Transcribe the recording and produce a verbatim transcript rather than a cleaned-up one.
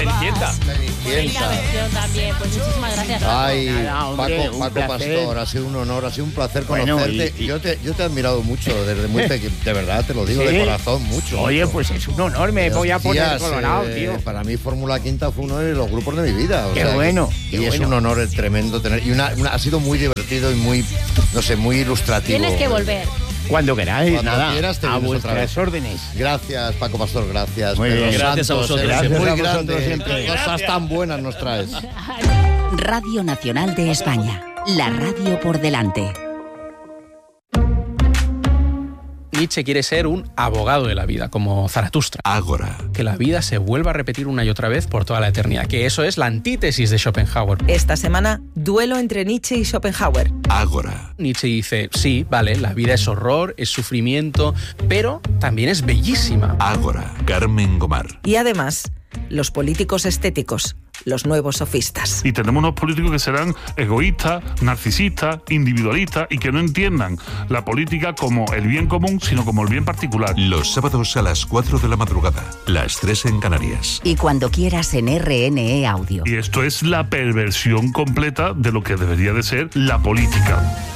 Cenicienta. Cenicienta. versión también. Pues muchísimas gracias. Ay, Nada, hombre, Paco, un Paco placer. Pastor, ha sido un honor, ha sido un placer Bueno, conocerte. y- y- yo, te, yo te he admirado mucho desde muy pequeño, de verdad, te lo digo ¿Sí? de corazón, mucho. Oye, mucho. pues es un honor, me voy a poner Hostias, colorado, eh, tío. Para mí Fórmula Quinta fue uno de los grupos de mi vida. o Qué sea, que- bueno, Y qué es bueno. un honor el tremendo tener. Y una, una- ha sido muy divertido y muy, no sé, muy ilustrativo. Tienes que volver. Cuando queráis, Cuando nada, quieras te a vienes otra vuestras vez. órdenes. Gracias, Paco Pastor, gracias. Muy Pedro bien. Gracias a Santos, vosotros. eres Gracias muy a vosotros grande. siempre. Cosas tan buenas nos traes. Radio Nacional de España. La radio por delante. Nietzsche quiere ser un abogado de la vida, como Zaratustra. Ágora. Que la vida se vuelva a repetir una y otra vez por toda la eternidad, que eso es la antítesis de Schopenhauer. Esta semana, duelo entre Nietzsche y Schopenhauer. Ágora. Nietzsche dice, sí, vale, la vida es horror, es sufrimiento, pero también es bellísima. Ágora. Carmen Gomar. Y además, los políticos estéticos, los nuevos sofistas. Y tenemos unos políticos que serán egoístas, narcisistas, individualistas y que no entiendan la política como el bien común, sino como el bien particular. Los sábados a las cuatro de la madrugada, las tres en Canarias. Y cuando quieras en R N E Audio. Y esto es la perversión completa de lo que debería de ser la política.